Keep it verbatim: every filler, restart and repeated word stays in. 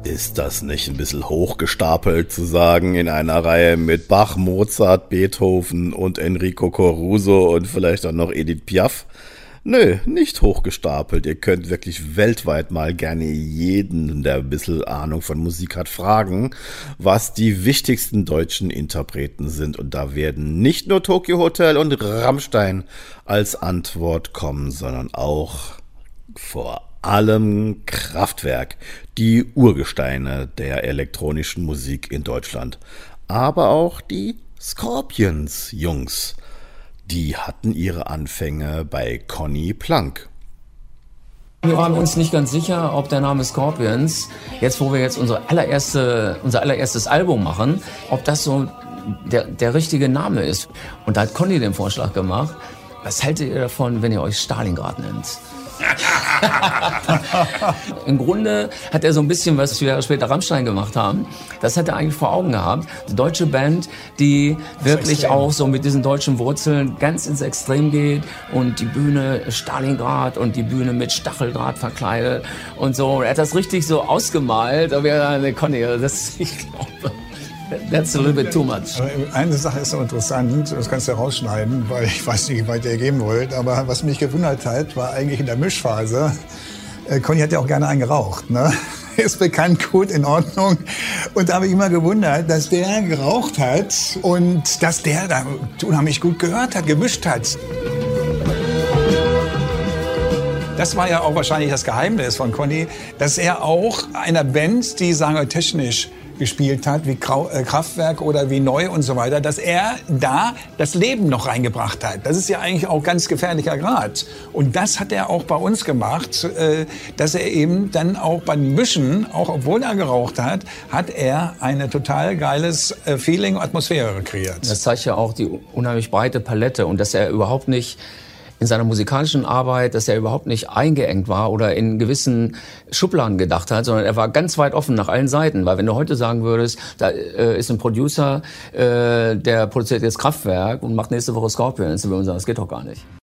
Ist das nicht ein bisschen hochgestapelt zu sagen, in einer Reihe mit Bach, Mozart, Beethoven und Enrico Caruso und vielleicht dann noch Edith Piaf? Nö, nicht hochgestapelt. Ihr könnt wirklich weltweit mal gerne jeden, der ein bisschen Ahnung von Musik hat, fragen, was die wichtigsten deutschen Interpreten sind. Und da werden nicht nur Tokyo Hotel und Rammstein als Antwort kommen, sondern auch vor allem Kraftwerk, die Urgesteine der elektronischen Musik in Deutschland. Aber auch die Scorpions-Jungs. Die hatten ihre Anfänge bei Conny Plank. Wir waren uns nicht ganz sicher, ob der Name Scorpions, jetzt wo wir jetzt unsere allererste, unser allererstes Album machen, ob das so der, der richtige Name ist. Und da hat Conny den Vorschlag gemacht, was haltet ihr davon, wenn ihr euch Stalingrad nennt? Im Grunde hat er so ein bisschen, was wir später Rammstein gemacht haben, das hat er eigentlich vor Augen gehabt. Eine deutsche Band, die wirklich auch so mit diesen deutschen Wurzeln ganz ins Extrem geht und die Bühne Stalingrad und die Bühne mit Stacheldraht verkleidet und so. Er hat das richtig so ausgemalt, aber ja, Conny, das, ich glaube... That's a little bit too much. Eine Sache ist so interessant, das kannst du rausschneiden, weil ich weiß nicht, wie weit ihr gehen wollt, aber was mich gewundert hat, war eigentlich in der Mischphase, äh, Conny hat ja auch gerne einen geraucht, ne? Ist bekannt, gut, in Ordnung. Und da habe ich immer gewundert, dass der geraucht hat und dass der da unheimlich gut gehört hat, gemischt hat. Das war ja auch wahrscheinlich das Geheimnis von Conny, dass er auch einer Band, die, sagen wir, technisch gespielt hat, wie Kraftwerk oder wie Neu und so weiter, dass er da das Leben noch reingebracht hat. Das ist ja eigentlich auch ganz gefährlicher Grad. Und das hat er auch bei uns gemacht, dass er eben dann auch beim Mischen, auch obwohl er geraucht hat, hat er ein total geiles Feeling, Atmosphäre kreiert. Das zeigt ja auch die unheimlich breite Palette und dass er überhaupt nicht in seiner musikalischen Arbeit, dass er überhaupt nicht eingeengt war oder in gewissen Schubladen gedacht hat, sondern er war ganz weit offen nach allen Seiten. Weil wenn du heute sagen würdest, da äh, ist ein Producer, äh, der produziert jetzt Kraftwerk und macht nächste Woche Scorpions, dann würden wir sagen, das geht doch gar nicht.